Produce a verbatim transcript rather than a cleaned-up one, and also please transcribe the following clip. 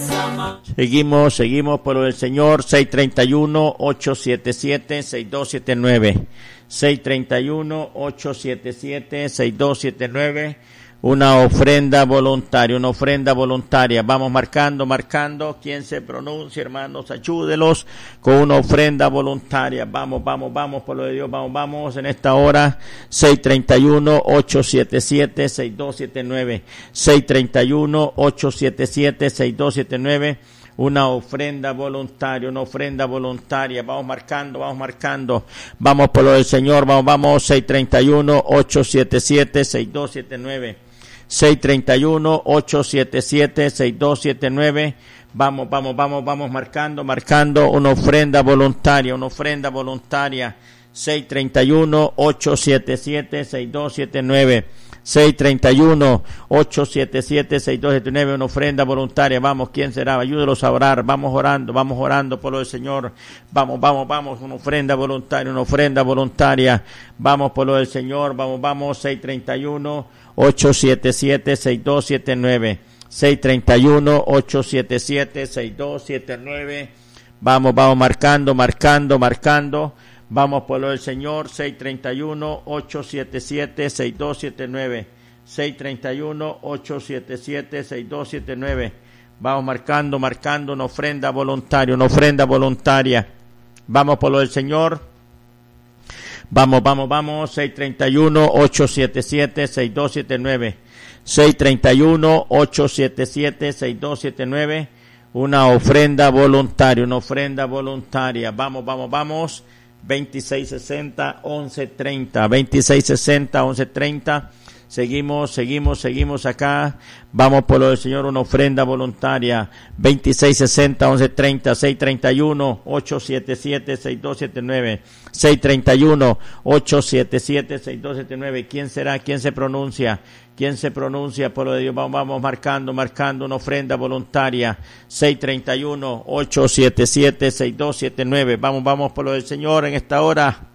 Seguimos, seguimos por lo del Señor. seis treinta y uno, ocho siete siete, seis dos siete nueve. seis treinta y uno, ocho siete siete, seis dos siete nueve. Una ofrenda voluntaria, una ofrenda voluntaria. Vamos marcando, marcando. ¿Quién se pronuncia, hermanos? Ayúdelos con una ofrenda voluntaria. Vamos, vamos, vamos, por lo de Dios. Vamos, vamos en esta hora. seis treinta y uno, ocho siete siete, seis dos siete nueve. seis treinta y uno, ocho siete siete, seis dos siete nueve. Una ofrenda voluntaria, una ofrenda voluntaria. Vamos marcando, vamos marcando. Vamos por lo del Señor. Vamos, vamos. seis treinta y uno, ocho siete siete, seis dos siete nueve. seis treinta y uno, ocho siete siete, seis dos siete nueve. Vamos, vamos, vamos, vamos marcando, marcando una ofrenda voluntaria, una ofrenda voluntaria. seis treinta y uno, ocho siete siete, seis dos siete nueve. seis treinta y uno, ocho siete siete, seis dos siete nueve, una ofrenda voluntaria. Vamos, ¿quién será? Ayúdelos a orar. Vamos orando, vamos orando por lo del Señor. Vamos, vamos, vamos, una ofrenda voluntaria, una ofrenda voluntaria. Vamos por lo del Señor. Vamos, vamos, seis treinta y uno, ocho siete siete, seis dos siete nueve. seis treinta y uno, ocho siete siete, seis dos siete nueve. Vamos, vamos marcando, marcando, marcando. Vamos por lo del Señor. seis treinta y uno, ocho siete siete, seis dos siete nueve. seis treinta y uno, ocho siete siete, seis dos siete nueve. Vamos marcando, marcando una ofrenda voluntaria, una ofrenda voluntaria. Vamos por lo del Señor. Vamos, vamos, vamos. seis treinta y uno, ocho siete siete, seis dos siete nueve. seis treinta y uno, ocho siete siete, seis dos siete nueve. Una ofrenda voluntaria, una ofrenda voluntaria. Vamos, vamos, vamos. veintiséis sesenta, once treinta. veintiséis sesenta, once treinta. Seguimos, seguimos, seguimos acá. Vamos por lo del Señor, una ofrenda voluntaria. veintiséis sesenta, once treinta, seis treinta y uno, ocho siete siete, seis dos siete nueve. seis treinta y uno, ocho siete siete, seis dos siete nueve. ¿Quién será? ¿Quién se pronuncia? ¿Quién se pronuncia por lo de Dios? Vamos, vamos marcando, marcando una ofrenda voluntaria. seis treinta y uno, ocho siete siete, seis dos siete nueve. Vamos, vamos por lo del Señor en esta hora.